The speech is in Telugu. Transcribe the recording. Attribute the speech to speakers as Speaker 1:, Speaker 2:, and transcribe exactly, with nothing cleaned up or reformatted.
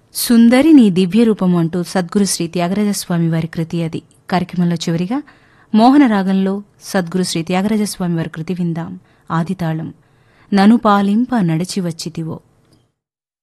Speaker 1: సుందరి నీ దివ్య రూపం అంటూ సద్గురు శ్రీ త్యాగరాజస్వామి వారి కృతి అది. కార్యక్రమంలో చివరిగా మోహన రాగంలో సద్గురు శ్రీ త్యాగరాజస్వామి వారి కృతి విందాం. ఆదితాళం. నను పాలింప నడిచి వచ్చితివో.